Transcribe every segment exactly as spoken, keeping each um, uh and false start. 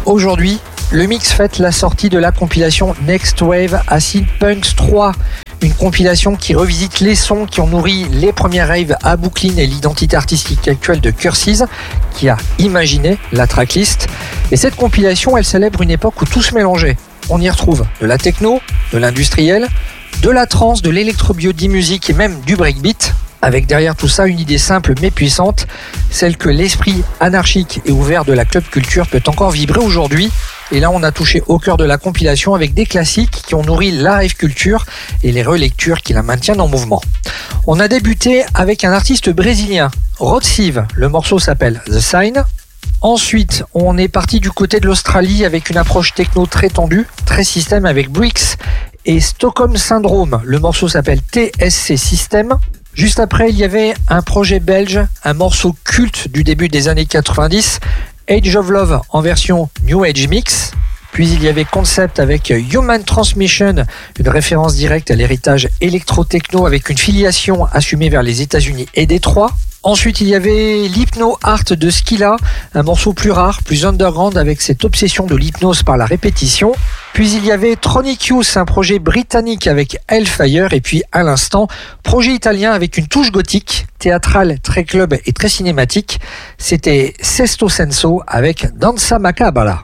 Aujourd'hui, le mix fête la sortie de la compilation Next Wave Acid Punks trois. Une compilation qui revisite les sons qui ont nourri les premières raves à Brooklyn et l'identité artistique actuelle de Curses, qui a imaginé la tracklist. Et cette compilation, elle célèbre une époque où tout se mélangeait. On y retrouve de la techno, de l'industriel, de la trance, de l'électro-biody music et même du breakbeat. Avec derrière tout ça une idée simple mais puissante, celle que l'esprit anarchique et ouvert de la club culture peut encore vibrer aujourd'hui. Et là, on a touché au cœur de la compilation avec des classiques qui ont nourri la rave culture et les relectures qui la maintiennent en mouvement. On a débuté avec un artiste brésilien, Rod Steve. Le morceau s'appelle The Sign. Ensuite, on est parti du côté de l'Australie avec une approche techno très tendue, très système avec Bricks et Stockholm Syndrome. Le morceau s'appelle T S C System. Juste après, il y avait un projet belge, un morceau culte du début des années quatre-vingt-dix, Age of Love en version New Age Mix. Puis il y avait Concept avec Human Transmission, une référence directe à l'héritage électro-techno avec une filiation assumée vers les États-Unis et Détroit. Ensuite, il y avait l'Hypno Art de Skilla, un morceau plus rare, plus underground avec cette obsession de l'hypnose par la répétition. Puis il y avait Tronicus, un projet britannique avec Hellfire. Et puis à l'instant, projet italien avec une touche gothique, théâtrale, très club et très cinématique. C'était Sesto Senso avec Danza Macabra.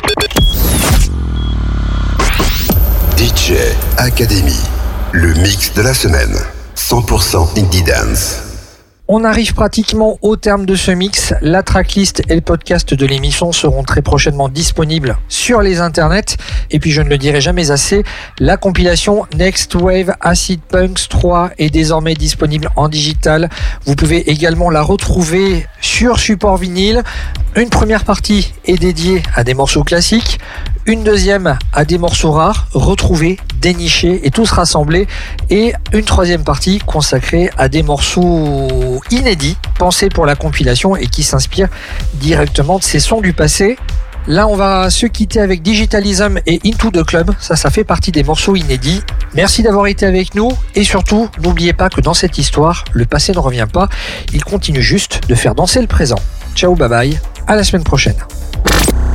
D J Academy, le mix de la semaine, cent pour cent Indie Dance. On arrive pratiquement au terme de ce mix. La tracklist et le podcast de l'émission seront très prochainement disponibles sur les internets. Et puis je ne le dirai jamais assez, la compilation Next Wave Acid Punks trois est désormais disponible en digital. Vous pouvez également la retrouver sur support vinyle. Une première partie est dédiée à des morceaux classiques, une deuxième à des morceaux rares, retrouvés, dénichés et tous rassemblés, et une troisième partie consacrée à des morceaux inédits, pensés pour la compilation et qui s'inspirent directement de ces sons du passé. Là, on va se quitter avec Digitalism et Into the Club. Ça, ça fait partie des morceaux inédits. Merci d'avoir été avec nous et surtout, n'oubliez pas que dans cette histoire, le passé ne revient pas. Il continue juste de faire danser le présent. Ciao, bye bye. À la semaine prochaine.